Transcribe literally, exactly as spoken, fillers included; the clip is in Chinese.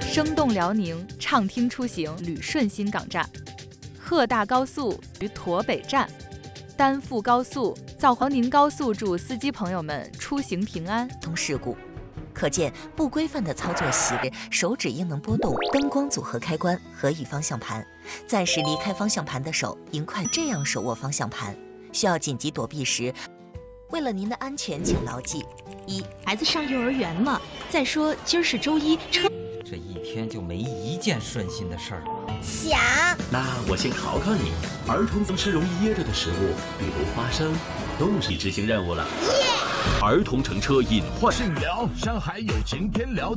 生动辽宁，畅听出行旅顺新港站。鹤大高速于驼北站。丹阜高速、造黄宁高速祝司机朋友们出行平安。 通事故，可见不规范的操作习，手指应能拨动灯光组合开关和与方向盘，暂时离开方向盘的手应快这样手握方向盘。需要紧急躲避时，为了您的安全，请牢记：一， 孩子上幼儿园了。再说今儿是周一，车这一天就没一件顺心的事儿。 想， 那我先考考你，儿童总吃容易噎着的食物，比如花生，动是执行任务了。 耶！ 儿童乘车隐患。 信聊，上海有情天聊。